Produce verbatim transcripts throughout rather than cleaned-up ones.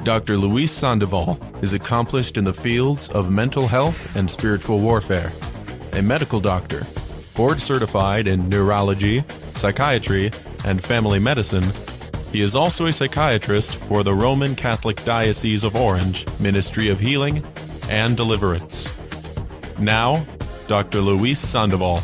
Doctor Luis Sandoval is accomplished in the fields of mental health and spiritual warfare. A medical doctor, board certified in neurology, psychiatry, and family medicine, he is also a psychiatrist for the Roman Catholic Diocese of Orange Ministry of Healing and Deliverance. Now, Doctor Luis Sandoval.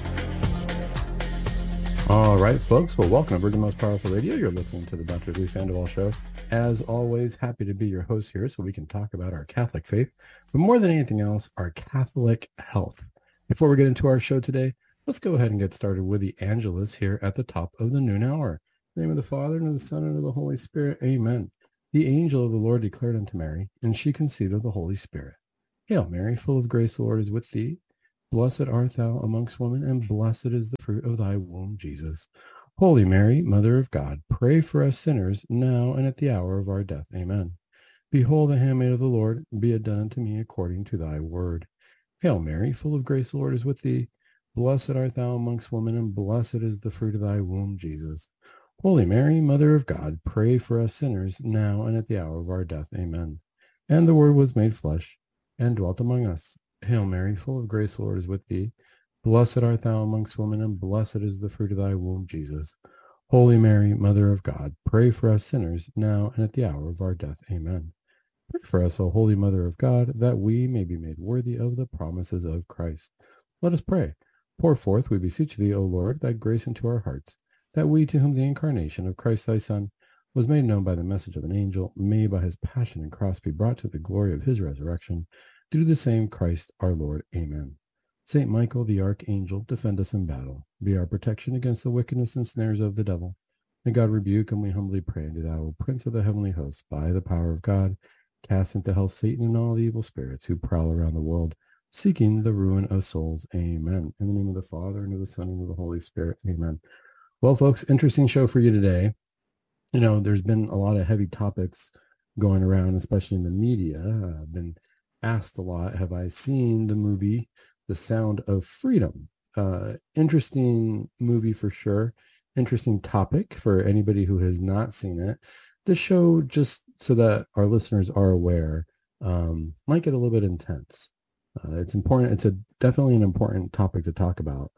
All right, folks. Well, welcome to Virgin Most Powerful Radio. You're listening to the Doctor Luis Sandoval Show. As always, happy to be your host here so we can talk about our Catholic faith, but more than anything else, our Catholic health. Before we get into our show today, let's go ahead and get started with the Angelus here at the top of the noon hour. In the name of the Father, and of the Son, and of the Holy Spirit. Amen. The angel of the Lord declared unto Mary, and she conceived of the Holy Spirit. Hail Mary, full of grace, the Lord is with thee. Blessed art thou amongst women, and blessed is the fruit of thy womb, Jesus. Holy Mary, Mother of God, pray for us sinners, now and at the hour of our death. Amen. Behold, the handmaid of the Lord, be it done unto me according to thy word. Hail Mary, full of grace, the Lord is with thee. Blessed art thou amongst women, and blessed is the fruit of thy womb, Jesus. Holy Mary, Mother of God, pray for us sinners, now and at the hour of our death. Amen. And the Word was made flesh, and dwelt among us. Hail Mary, full of grace, the Lord is with thee. Blessed art thou amongst women, and blessed is the fruit of thy womb, Jesus. Holy Mary, Mother of God, pray for us sinners, now and at the hour of our death. Amen. Pray for us, O Holy Mother of God, that we may be made worthy of the promises of Christ. Let us pray. Pour forth, we beseech thee, O Lord, thy grace into our hearts, that we, to whom the incarnation of Christ thy Son was made known by the message of an angel, may by his passion and cross be brought to the glory of his resurrection, through the same Christ our Lord. Amen. Saint Michael the Archangel, defend us in battle. Be our protection against the wickedness and snares of the devil. May God rebuke, and we humbly pray unto thou, O Prince of the heavenly hosts, by the power of God, cast into hell Satan and all the evil spirits who prowl around the world, seeking the ruin of souls. Amen. In the name of the Father, and of the Son, and of the Holy Spirit. Amen. Well, folks, interesting show for you today. You know, there's been a lot of heavy topics going around, especially in the media. I've been asked a lot, have I seen the movie The Sound of Freedom? Uh, interesting movie for sure. Interesting topic for anybody who has not seen it. This show, just so that our listeners are aware, um, might get a little bit intense. Uh, it's important. It's a definitely an important topic to talk about.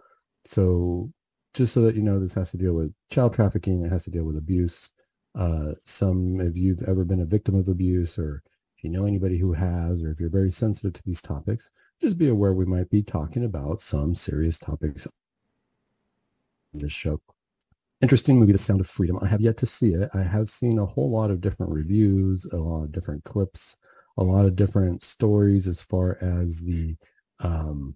So just so that you know, this has to deal with child trafficking. It has to deal with abuse. Uh, some, if you've ever been a victim of abuse, or if you know anybody who has, or if you're very sensitive to these topics, just be aware we might be talking about some serious topics on this show. Interesting movie, The Sound of Freedom. I have yet to see it. I have seen a whole lot of different reviews, a lot of different clips, a lot of different stories as far as the um,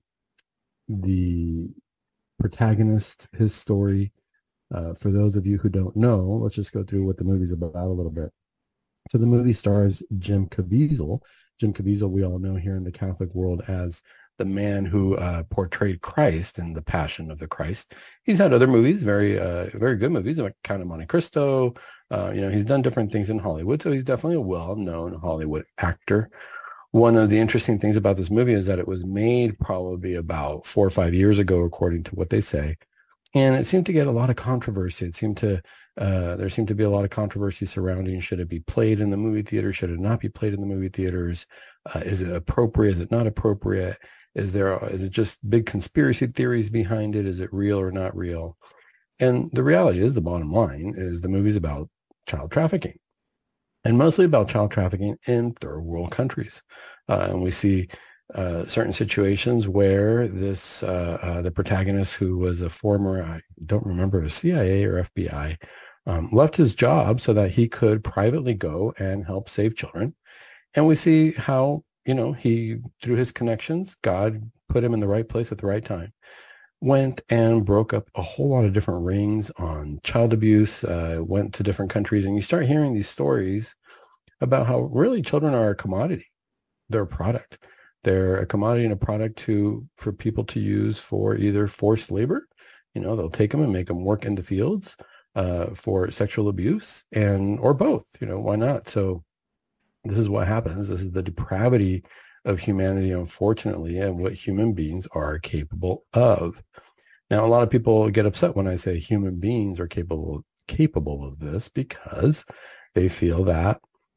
the protagonist, his story. Uh, for those of you who don't know, let's just go through what the movie's about a little bit. So the movie stars Jim Caviezel. Jim Caviezel, we all know here in the Catholic world as the man who uh, portrayed Christ in The Passion of the Christ. He's had other movies, very, uh, very good movies, like Count of Monte Cristo. Uh, you know, he's done different things in Hollywood, so he's definitely a well-known Hollywood actor. One of the interesting things about this movie is that it was made probably about four or five years ago, according to what they say. And it seemed to get a lot of controversy. It seemed to, uh, there seemed to be a lot of controversy surrounding, should it be played in the movie theater? Should it not be played in the movie theaters? Uh, is it appropriate? Is it not appropriate? Is there, is it just big conspiracy theories behind it? Is it real or not real? And the reality is, the bottom line is the movie's about child trafficking, and mostly about child trafficking in third world countries. Uh, and we see Uh, certain situations where this, uh, uh, the protagonist, who was a former, I don't remember, a C I A or F B I, um, left his job so that he could privately go and help save children. And we see how, you know, he, through his connections, God put him in the right place at the right time, went and broke up a whole lot of different rings on child abuse, uh, went to different countries. And you start hearing these stories about how really children are a commodity. They're a product. They're a commodity and a product to for people to use for either forced labor. You know, they'll take them and make them work in the fields uh, for sexual abuse, and or both. You know, why not? So this is what happens. This is the depravity of humanity, unfortunately, and what human beings are capable of. Now, a lot of people get upset when I say human beings are capable capable of this, because they feel that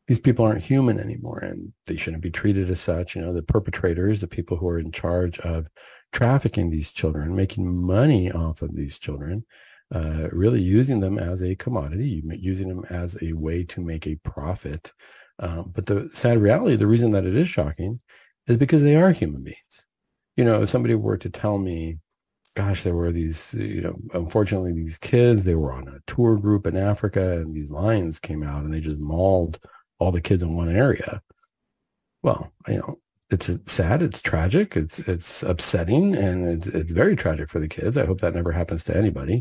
these people aren't human anymore, and they shouldn't be treated as such. You know, the perpetrators, the people who are in charge of trafficking these children, making money off of these children, uh, really using them as a commodity, using them as a way to make a profit. Um, but the sad reality, the reason that it is shocking is because they are human beings. You know, if somebody were to tell me, gosh, there were these, you know, unfortunately, these kids, they were on a tour group in Africa and these lions came out and they just mauled all the kids in one area. Well, you know, it's sad, it's tragic, it's it's upsetting, and it's, it's very tragic for the kids. I hope that never happens to anybody.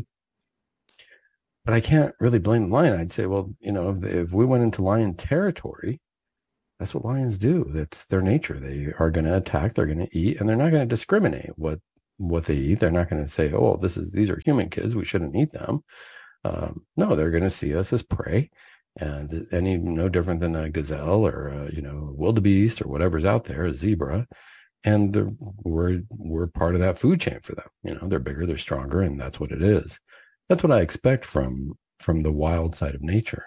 But I can't really blame the lion. I'd say, well, you know, if, if we went into lion territory, that's what lions do. That's their nature. They are going to attack, they're going to eat, and they're not going to discriminate what what they eat. They're not going to say, oh, this is these are human kids, we shouldn't eat them. Um, no, they're going to see us as prey, and any no different than a gazelle or a, you know, wildebeest or whatever's out there, a zebra, and we're we're part of that food chain for them. You know, they're bigger, they're stronger, and that's what it is. That's what I expect from from the wild side of nature.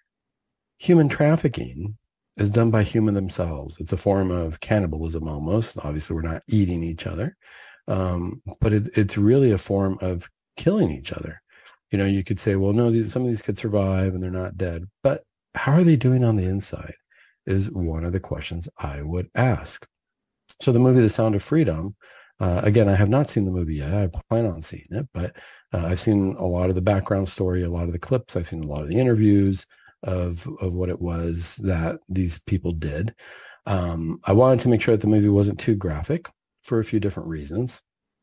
Human trafficking is done by human themselves. It's a form of cannibalism almost. Obviously, we're not eating each other, um, but it, it's really a form of killing each other. You know, you could say, well, no, these, some of these could survive and they're not dead. But how are they doing on the inside is one of the questions I would ask. So the movie The Sound of Freedom, uh, again, I have not seen the movie yet. I plan on seeing it, but uh, I've seen a lot of the background story, a lot of the clips. I've seen a lot of the interviews of of what it was that these people did. Um, I wanted to make sure that the movie wasn't too graphic for a few different reasons.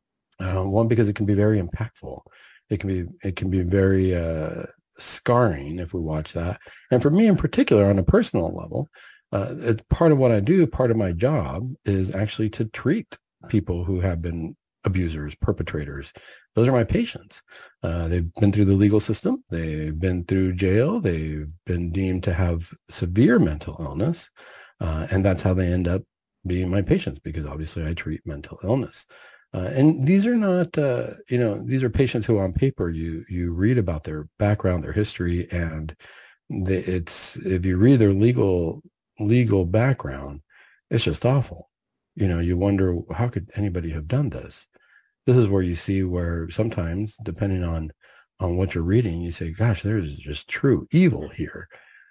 Uh, one, because it can be very impactful. It can be it can be very uh, scarring if we watch that. And for me in particular, on a personal level, uh, it's part of what I do, part of my job is actually to treat people who have been abusers, perpetrators. Those are my patients. Uh, they've been through the legal system. They've been through jail. They've been deemed to have severe mental illness. Uh, and that's how they end up being my patients, because obviously I treat mental illness. Uh, and these are not, uh, you know, these are patients who on paper you you read about their background, their history, and they, it's if you read their legal legal background, it's just awful. You know, you wonder, how could anybody have done this? This is where you see where sometimes, depending on on what you're reading, you say, gosh, there's just true evil here.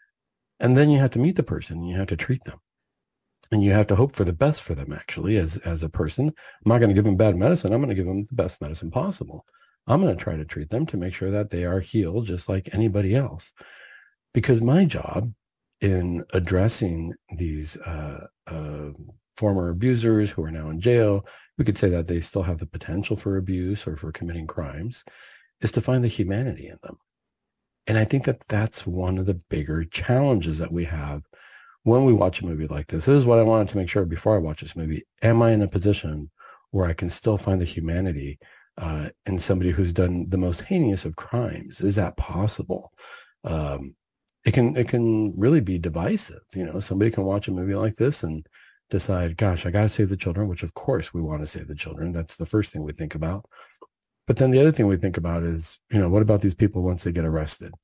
And then you have to meet the person, you have to treat them. And you have to hope for the best for them, actually, as, as a person. I'm not going to give them bad medicine. I'm going to give them the best medicine possible. I'm going to try to treat them to make sure that they are healed just like anybody else. Because my job in addressing these uh, uh, former abusers who are now in jail, we could say that they still have the potential for abuse or for committing crimes, is to find the humanity in them. And I think that that's one of the bigger challenges that we have when we watch a movie like this. This is what I wanted to make sure before I watch this movie. Am I in a position where I can still find the humanity uh, in somebody who's done the most heinous of crimes? Is that possible? Um, it can it can really be divisive. You know, somebody can watch a movie like this and decide, gosh, I got to save the children, which of course we want to save the children. That's the first thing we think about. But then the other thing we think about is, you know, what about these people once they get arrested?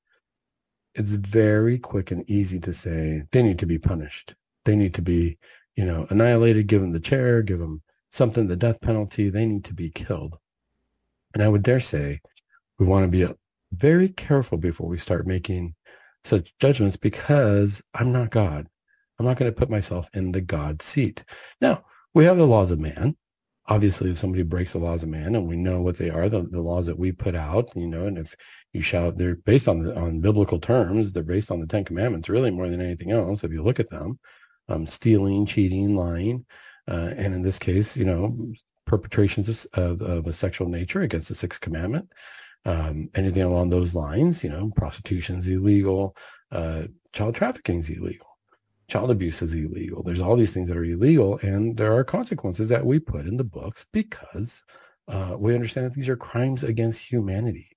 It's very quick and easy to say they need to be punished. They need to be, you know, annihilated, give them the chair, give them something, the death penalty. They need to be killed. And I would dare say we want to be very careful before we start making such judgments, because I'm not God. I'm not going to put myself in the God seat. Now, we have the laws of man. Obviously, if somebody breaks the laws of man, and we know what they are, the, the laws that we put out, you know, and if you shout, they're based on on biblical terms, they're based on the Ten Commandments, really more than anything else. If you look at them, um, stealing, cheating, lying, uh, and in this case, you know, perpetrations of, of a sexual nature against the Sixth Commandment, um, anything along those lines, you know, prostitution is illegal, uh, child trafficking is illegal. Child abuse is illegal. There's all these things that are illegal, and there are consequences that we put in the books because uh, we understand that these are crimes against humanity.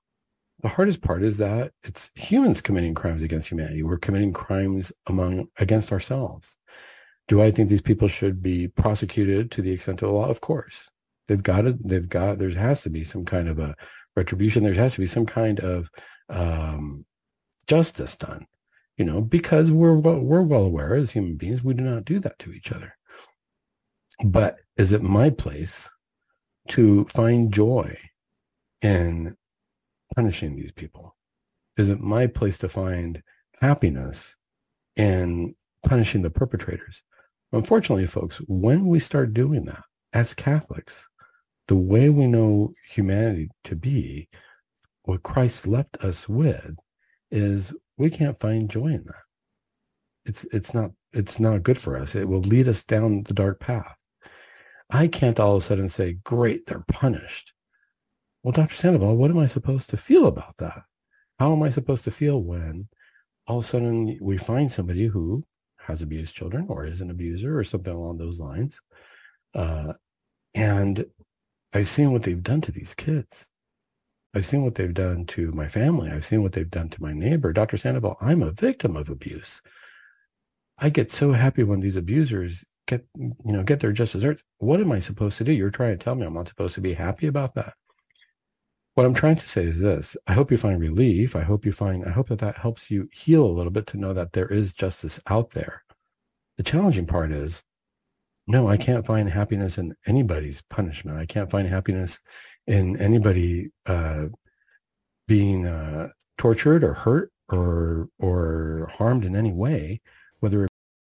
The hardest part is that it's humans committing crimes against humanity. We're committing crimes among against ourselves. Do I think these people should be prosecuted to the extent of the law? Of course. They've got to, they've got, there has to be some kind of a retribution. There has to be some kind of um, justice done. you know, because we're well, we're well aware as human beings, we do not do that to each other. But is it my place to find joy in punishing these people? Is it my place to find happiness in punishing the perpetrators? Unfortunately, folks, when we start doing that as Catholics, the way we know humanity to be, what Christ left us with, is we can't find joy in that. It's it's not it's not good for us. It will lead us down the dark path. I can't all of a sudden say, great, they're punished. Well, Doctor Sandoval, what am I supposed to feel about that? How am I supposed to feel when all of a sudden we find somebody who has abused children or is an abuser or something along those lines? Uh, and I've seen what they've done to these kids. I've seen what they've done to my family. I've seen what they've done to my neighbor. Doctor Sandoval, I'm a victim of abuse. I get so happy when these abusers get, you know, get their just desserts. What am I supposed to do? You're trying to tell me I'm not supposed to be happy about that. What I'm trying to say is this. I hope you find relief. I hope you find, I hope that that helps you heal a little bit to know that there is justice out there. The challenging part is, no, I can't find happiness in anybody's punishment. I can't find happiness in anybody uh, being uh, tortured or hurt or or harmed in any way, whether it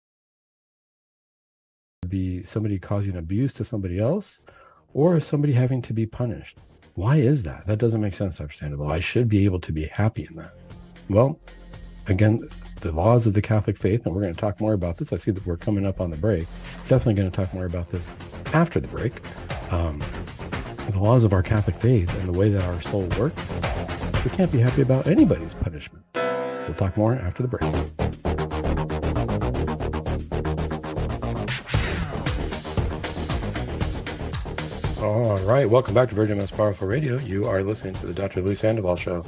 be somebody causing abuse to somebody else or somebody having to be punished. Why is that? That doesn't make sense, Doctor Sandoval. I should be able to be happy in that. Well, again, the laws of the Catholic faith, and we're going to talk more about this. I see that we're coming up on the break. Definitely going to talk more about this after the break. Um, the laws of our Catholic faith and the way that our soul works, we can't be happy about anybody's punishment. We'll talk more after the break. All right. Welcome back to Virgin Most Powerful Radio. You are listening to the Doctor Louis Sandoval Show.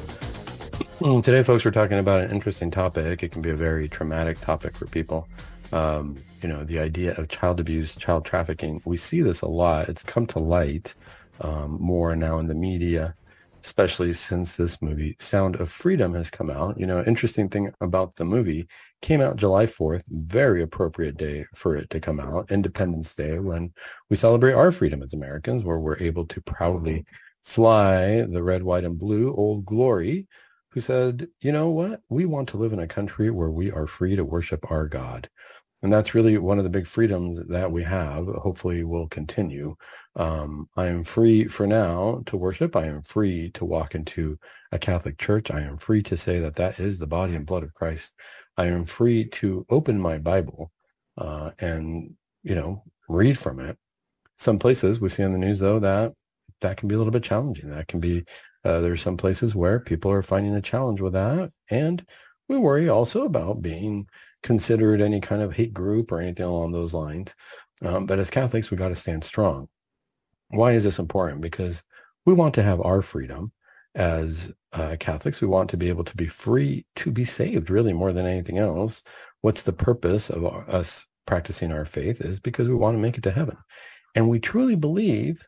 Today, folks, we're talking about an interesting topic. It can be a very traumatic topic for people. Um, you know, the idea of child abuse, child trafficking. We see this a lot. It's come to light um, more now in the media, especially since this movie, Sound of Freedom, has come out. You know, interesting thing about the movie, came out July fourth, very appropriate day for it to come out, Independence Day, when we celebrate our freedom as Americans, where we're able to proudly fly the red, white, and blue, Old Glory, who said, you know what, we want to live in a country where we are free to worship our God. And that's really one of the big freedoms that we have. Hopefully will continue. Um, I am free for now to worship. I am free to walk into a Catholic church. I am free to say that that is the body and blood of Christ. I am free to open my Bible uh, and, you know, read from it. Some places we see on the news, though, that that can be a little bit challenging. That can be Uh, there's some places where people are finding a challenge with that. And we worry also about being considered any kind of hate group or anything along those lines. Um, but as Catholics, we got to stand strong. Why is this important? Because we want to have our freedom as uh, Catholics. We want to be able to be free to be saved, really, more than anything else. What's the purpose of our, us practicing our faith is because we want to make it to heaven. And we truly believe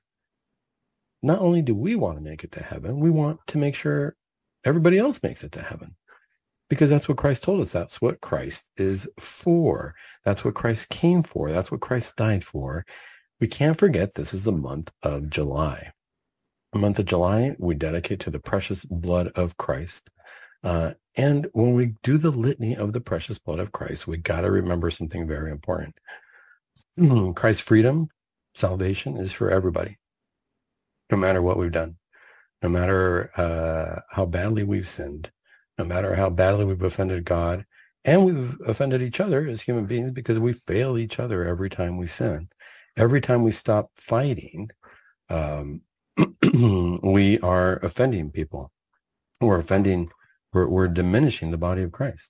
not only do we want to make it to heaven, we want to make sure everybody else makes it to heaven. Because that's what Christ told us. That's what Christ is for. That's what Christ came for. That's what Christ died for. We can't forget this is the month of July. The month of July, we dedicate to the precious blood of Christ. Uh, and when we do the litany of the precious blood of Christ, we got to remember something very important. Christ's freedom, salvation is for everybody. No matter what we've done, no matter uh, how badly we've sinned, no matter how badly we've offended God, and we've offended each other as human beings because we fail each other every time we sin. Every time we stop fighting, um, we are offending people. We're offending, we're, we're diminishing the body of Christ.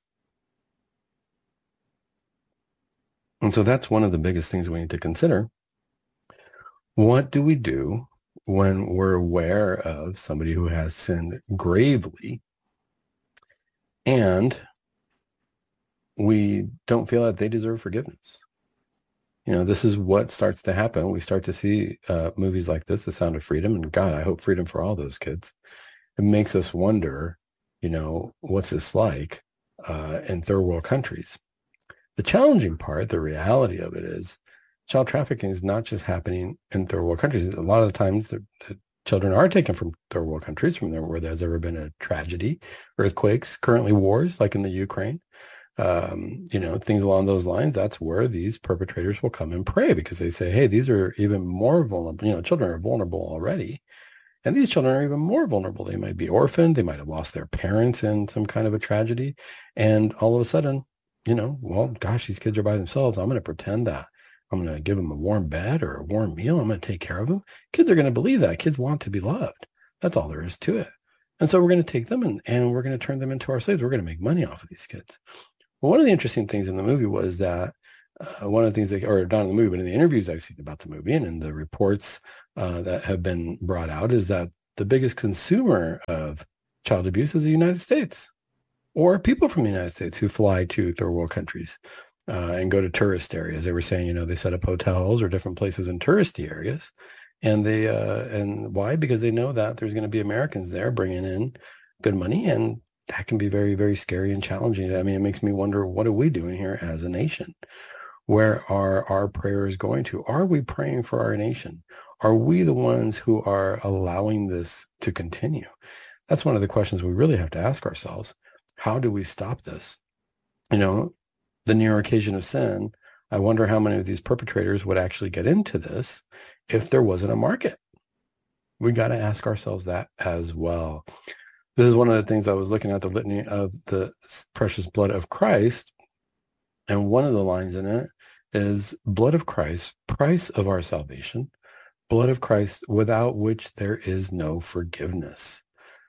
And so that's one of the biggest things we need to consider. What do we do when we're aware of somebody who has sinned gravely and we don't feel that they deserve forgiveness? You know, this is what starts to happen. We start to see uh, movies like this, The Sound of Freedom, and God, I hope freedom for all those kids. It makes us wonder, you know, what's this like? uh, in third world countries. The challenging part, the reality of it is, child trafficking is not just happening in third world countries. A lot of the times, the, the children are taken from third world countries, from there where there's ever been a tragedy, earthquakes, currently wars, like in the Ukraine, um, you know, things along those lines. That's where these perpetrators will come and prey, because they say, hey, these are even more vulnerable. You know, children are vulnerable already. And these children are even more vulnerable. They might be orphaned. They might have lost their parents in some kind of a tragedy. And all of a sudden, you know, well, gosh, these kids are by themselves. I'm going to pretend that I'm going to give them a warm bed or a warm meal. I'm going to take care of them. Kids are going to believe that. Kids want to be loved. That's all there is to it. And so we're going to take them and, and we're going to turn them into our slaves. We're going to make money off of these kids. Well, one of the interesting things in the movie was that uh, one of the things that, or not in the movie, but in the interviews I've seen about the movie and in the reports uh, that have been brought out, is that the biggest consumer of child abuse is the United States, or people from the United States who fly to third world countries uh, and go to tourist areas. They were saying, you know, they set up hotels or different places in touristy areas. And they, uh, and why? Because they know that there's going to be Americans there bringing in good money. And that can be very, very scary and challenging. I mean, it makes me wonder, what are we doing here as a nation? Where are our prayers going to? Are we praying for our nation? Are we the ones who are allowing this to continue? That's one of the questions we really have to ask ourselves. How do we stop this? You know, the near occasion of sin, I wonder how many of these perpetrators would actually get into this if there wasn't a market. We got to ask ourselves that as well. This is one of the things I was looking at, the litany of the precious blood of Christ. And one of the lines in it is, blood of Christ, price of our salvation, blood of Christ, without which there is no forgiveness.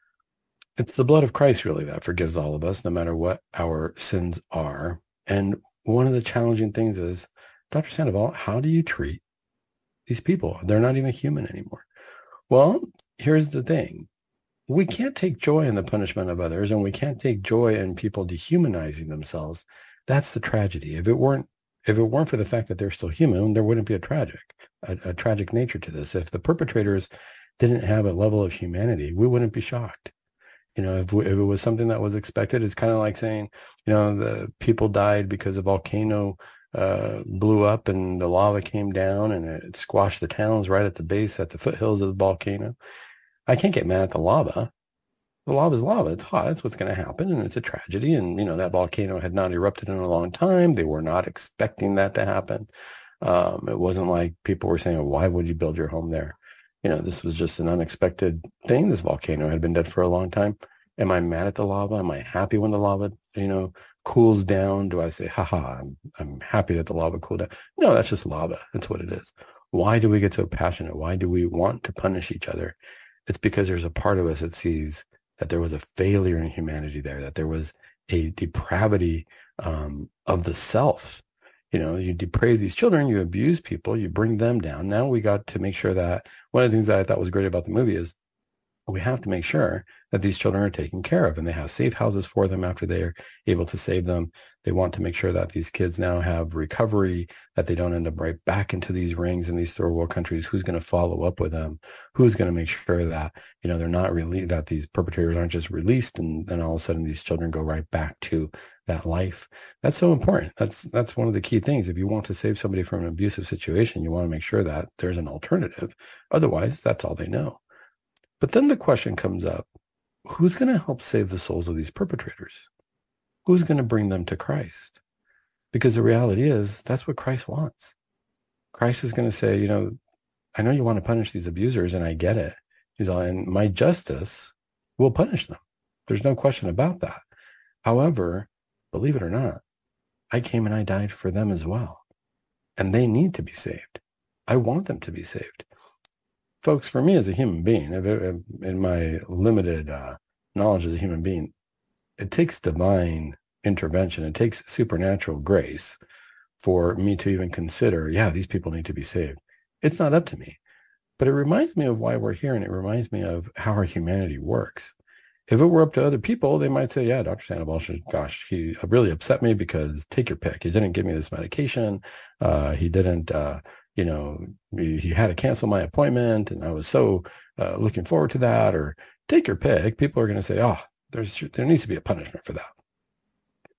It's the blood of Christ really that forgives all of us, no matter what our sins are. And one of the challenging things is, Doctor Sandoval, how do you treat these people? They're not even human anymore. Well, here's the thing. We can't take joy in the punishment of others, and we can't take joy in people dehumanizing themselves. That's the tragedy. If it weren't, if it weren't for the fact that they're still human, there wouldn't be a tragic, a, a tragic nature to this. If the perpetrators didn't have a level of humanity, we wouldn't be shocked. You know, if, we, if it was something that was expected, it's kind of like saying, you know, the people died because a volcano uh, blew up and the lava came down and it squashed the towns right at the base, at the foothills of the volcano. I can't get mad at the lava. The lava is lava. It's hot. It's what's going to happen. And it's a tragedy. And, you know, that volcano had not erupted in a long time. They were not expecting that to happen. Um, it wasn't like people were saying, why would you build your home there? You know, this was just an unexpected thing. This volcano had been dead for a long time. Am I mad at the lava? Am I happy when the lava, you know, cools down? Do I say, haha, I'm, I'm happy that the lava cooled down? No, that's just lava. That's what it is. Why do we get so passionate? Why do we want to punish each other? It's because there's a part of us that sees that there was a failure in humanity there, that there was a depravity um, of the self. You know, you deprave these children, you abuse people, you bring them down. Now we got to make sure that, one of the things that I thought was great about the movie is we have to make sure that these children are taken care of and they have safe houses for them after they're able to save them. They want to make sure that these kids now have recovery, that they don't end up right back into these rings in these third world countries. Who's going to follow up with them? Who's going to make sure that, you know, they're not really, that these perpetrators aren't just released and then all of a sudden these children go right back to that life. That's so important. That's, that's one of the key things. If you want to save somebody from an abusive situation, you want to make sure that there's an alternative. Otherwise, that's all they know. But then the question comes up, who's going to help save the souls of these perpetrators? Who's going to bring them to Christ? Because the reality is, that's what Christ wants. Christ is going to say, you know, I know you want to punish these abusers, and I get it. He's all, and my justice will punish them. There's no question about that. However, believe it or not, I came and I died for them as well. And they need to be saved. I want them to be saved. Folks, for me as a human being, in my limited uh, knowledge as a human being, it takes divine intervention. It takes supernatural grace for me to even consider, yeah, these people need to be saved. It's not up to me. But it reminds me of why we're here, and it reminds me of how our humanity works. If it were up to other people, they might say, yeah, Doctor Sandoval, gosh, he really upset me because take your pick. He didn't give me this medication. Uh, he didn't... Uh, you know, he had to cancel my appointment and I was so uh, looking forward to that, or take your pick. People are going to say, oh, there's, there needs to be a punishment for that.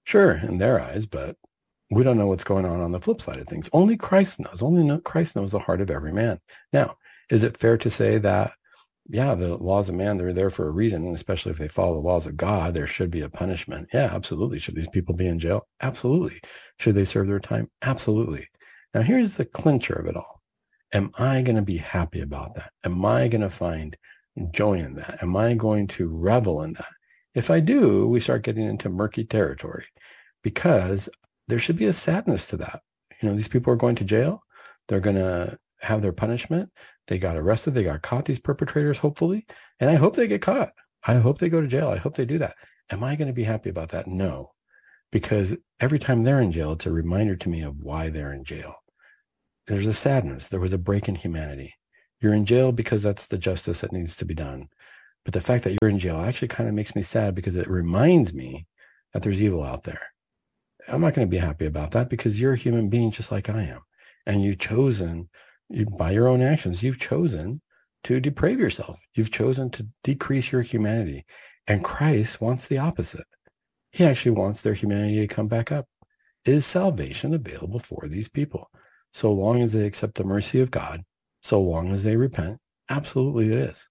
Sure, in their eyes, but we don't know what's going on on the flip side of things. Only Christ knows. Only know, Christ knows the heart of every man. Now, is it fair to say that, yeah, the laws of man, they're there for a reason, and especially if they follow the laws of God, there should be a punishment? Yeah, absolutely. Should these people be in jail? Absolutely. Should they serve their time? Absolutely. Now, here's the clincher of it all. Am I going to be happy about that? Am I going to find joy in that? Am I going to revel in that? If I do, we start getting into murky territory, because there should be a sadness to that. You know, these people are going to jail. They're going to have their punishment. They got arrested. They got caught, these perpetrators, hopefully. And I hope they get caught. I hope they go to jail. I hope they do that. Am I going to be happy about that? No, because every time they're in jail, it's a reminder to me of why they're in jail. There's a sadness. There was a break in humanity. You're in jail because that's the justice that needs to be done. But the fact that you're in jail actually kind of makes me sad, because it reminds me that there's evil out there. I'm not going to be happy about that, because you're a human being just like I am. And you've chosen, you, by your own actions, you've chosen to deprave yourself. You've chosen to decrease your humanity. And Christ wants the opposite. He actually wants their humanity to come back up. Is salvation available for these people? So long as they accept the mercy of God, so long as they repent, absolutely it is.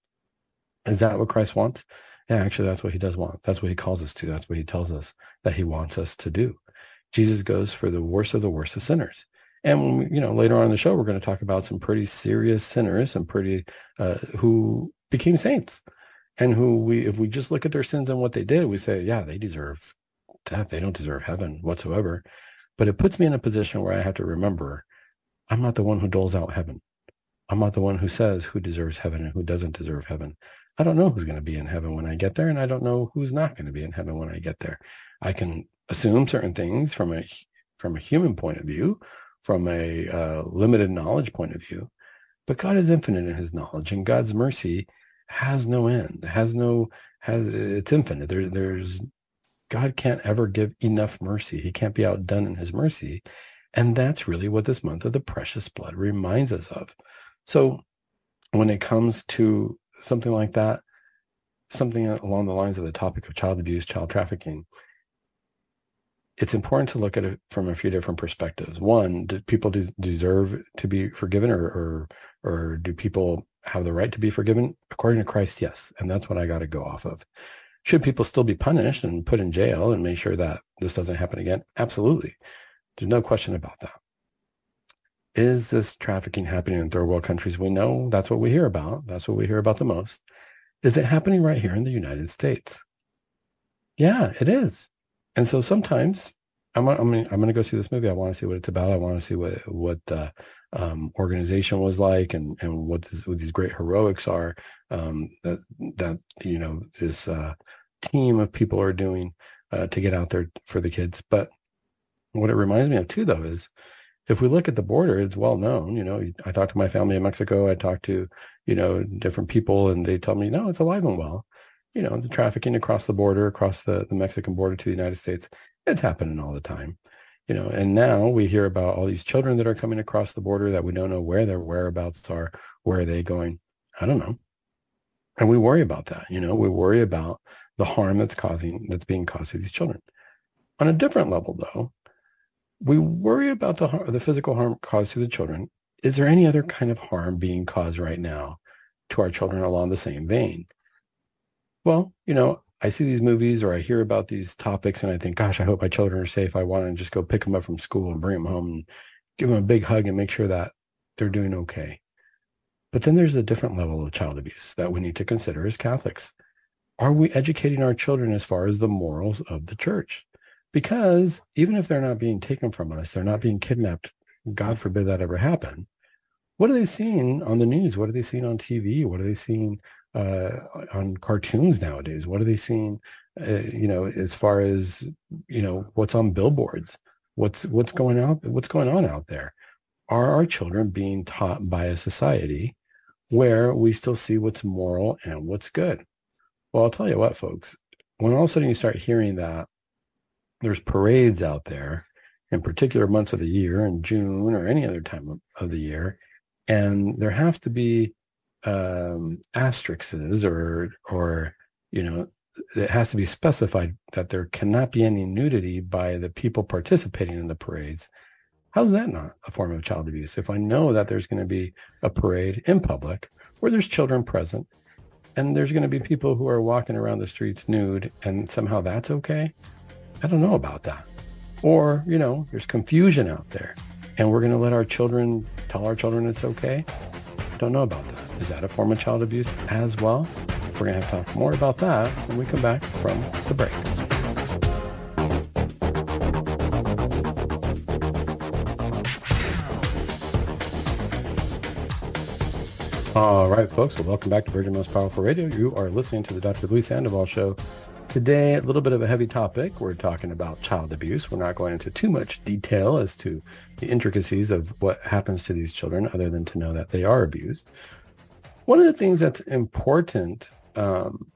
Is that what Christ wants? Yeah, actually, that's what he does want. That's what he calls us to. That's what he tells us that he wants us to do. Jesus goes for the worst of the worst of sinners. And when we, you know, later on in the show, we're going to talk about some pretty serious sinners and pretty uh, who became saints, and who we, if we just look at their sins and what they did, we say, yeah, they deserve death. They don't deserve heaven whatsoever. But it puts me in a position where I have to remember, I'm not the one who doles out heaven. I'm not the one who says who deserves heaven and who doesn't deserve heaven. I don't know who's going to be in heaven when I get there, and I don't know who's not going to be in heaven when I get there. I can assume certain things from a from a human point of view, from a uh, limited knowledge point of view, but God is infinite in his knowledge, and God's mercy has no end, has no, has, it's infinite. There, there's, God can't ever give enough mercy. He can't be outdone in his mercy. And that's really what this month of the precious blood reminds us of. So when it comes to something like that, something along the lines of the topic of child abuse, child trafficking, it's important to look at it from a few different perspectives. One, do people des- deserve to be forgiven, or, or or do people have the right to be forgiven? According to Christ, yes. And that's what I got to go off of. Should people still be punished and put in jail and make sure that this doesn't happen again? Absolutely. There's no question about that. Is this trafficking happening in third world countries? We know that's what we hear about. That's what we hear about the most. Is it happening right here in the United States? Yeah, it is. And so sometimes I'm, I'm, I'm going to go see this movie. I want to see what it's about. I want to see what what the um, organization was like, and and what, this, what these great heroics are um, that that you know this uh, team of people are doing uh, to get out there for the kids. But what it reminds me of too, though, is if we look at the border, it's well known. You know, I talked to my family in Mexico. I talked to you know different people, and they tell me, no, it's alive and well. You know, the trafficking across the border, across the, the Mexican border to the United States, it's happening all the time. You know, and now we hear about all these children that are coming across the border that we don't know where their whereabouts are. Where are they going? I don't know. And we worry about that. You know, we worry about the harm that's causing, that's being caused to these children. On a different level, though, we worry about the the physical harm caused to the children. Is there any other kind of harm being caused right now to our children along the same vein? Well, you know, I see these movies or I hear about these topics and I think, gosh, I hope my children are safe. I want to just go pick them up from school and bring them home and give them a big hug and make sure that they're doing okay. But then there's a different level of child abuse that we need to consider as Catholics. Are we educating our children as far as the morals of the church? Because even if they're not being taken from us, they're not being kidnapped, God forbid that ever happen. What are they seeing on the news? What are they seeing on T V? What are they seeing uh, on cartoons nowadays? What are they seeing, uh, you know, as far as, you know, what's on billboards? What's what's going out? What's going on out there? Are our children being taught by a society where we still see what's moral and what's good? Well, I'll tell you what, folks, when all of a sudden you start hearing that there's parades out there in particular months of the year, in June or any other time of, of the year, and there have to be um, asterisks or, or, you know, it has to be specified that there cannot be any nudity by the people participating in the parades. How's that not a form of child abuse? If I know that there's going to be a parade in public where there's children present and there's going to be people who are walking around the streets nude and somehow that's okay, I don't know about that. Or, you know, there's confusion out there and we're going to let our children tell our children it's okay. Don't know about that. Is that a form of child abuse as well? We're going to have to talk more about that when we come back from the break. All right, folks. Well, welcome back to Virgin Most Powerful Radio. You are listening to the Doctor Luis Sandoval Show. Today, a little bit of a heavy topic. We're talking about child abuse. We're not going into too much detail as to the intricacies of what happens to these children, other than to know that they are abused. One of the things that's important um,